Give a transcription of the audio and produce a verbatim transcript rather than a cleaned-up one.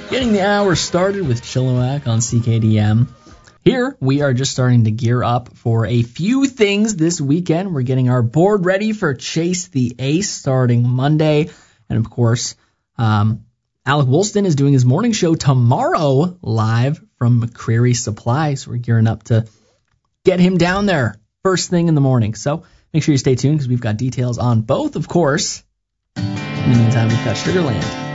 Getting the hour started with Chilliwack on C K D M. Here, we are just starting to gear up for a few things this weekend. We're getting our board ready for Chase the Ace starting Monday. And, of course, um, Alec Woolston is doing his morning show tomorrow live from McCreary Supply. So we're gearing up to get him down there first thing in the morning. So make sure you stay tuned because we've got details on both, of course. In the meantime, we've got Sugarland.